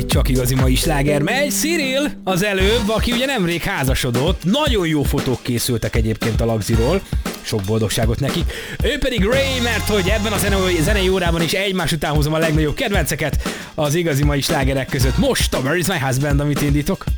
csak igazi mai sláger megy. Cyril az előbb, aki ugye nemrég házasodott, nagyon jó fotók készültek egyébként a Lagziról, sok boldogságot nekik. Ő pedig Ray, mert hogy ebben a zenei órában is egymás után hozom a legnagyobb kedvenceket az igazi mai slágerek között. Most a Where is my husband, amit indítok.